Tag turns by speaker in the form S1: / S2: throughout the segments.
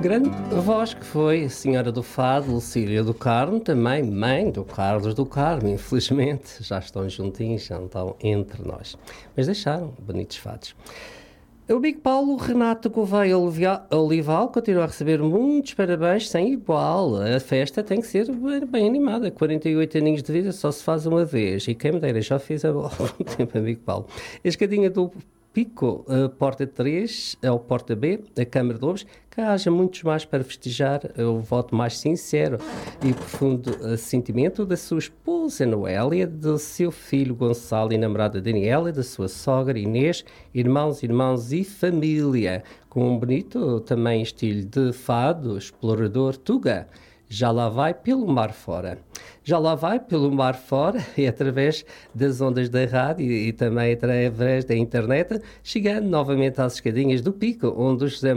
S1: Grande voz que foi a Senhora do Fado, Lucília do Carmo, também mãe do Carlos do Carmo, infelizmente. Já estão juntinhos, já estão entre nós. Mas deixaram bonitos fados. O Big Paulo Renato Gouveia Olival continua a receber muitos parabéns sem igual. A festa tem que ser bem animada. 48 aninhos de vida só se faz uma vez. E quem me dera já fez há algum tempo a Big Paulo. A escadinha do Pico, a Porta 3, ao Porta B, a Câmara de Lobos, que haja muitos mais para festejar o voto mais sincero e profundo sentimento da sua esposa Noélia, do seu filho Gonçalo e namorada Daniela, da sua sogra Inês, irmãos e família, com um bonito também estilo de fado, explorador Tuga. Já lá vai pelo mar fora. Já lá vai pelo mar fora e através das ondas da rádio e também através da internet, chegando novamente às escadinhas do Pico, onde o José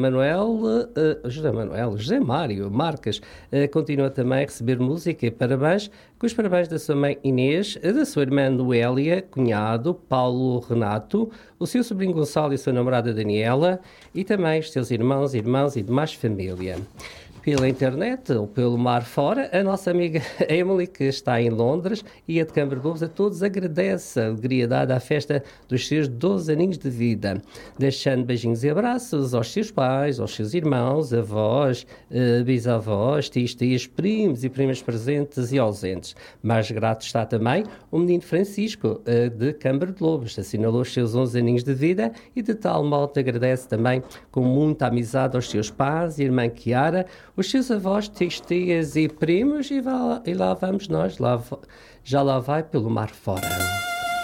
S1: Mário Marques continua também a receber música e parabéns, com os parabéns da sua mãe Inês, da sua irmã Noélia, cunhado Paulo Renato, o seu sobrinho Gonçalo e a sua namorada Daniela e também os seus irmãos e demais família. Pela internet ou pelo mar fora, a nossa amiga Emily, que está em Londres, e a de Câmara de Lobos, a todos agradece a alegria dada à festa dos seus 12 aninhos de vida, deixando beijinhos e abraços aos seus pais, aos seus irmãos, avós, bisavós, tios, primos e primas presentes e ausentes. Mais grato está também o menino Francisco, de Câmara de Lobos, assinalou os seus 11 aninhos de vida e de tal modo agradece também com muita amizade aos seus pais e irmã Chiara, os seus avós, tias e primos, e lá vamos nós, já lá vai pelo mar fora.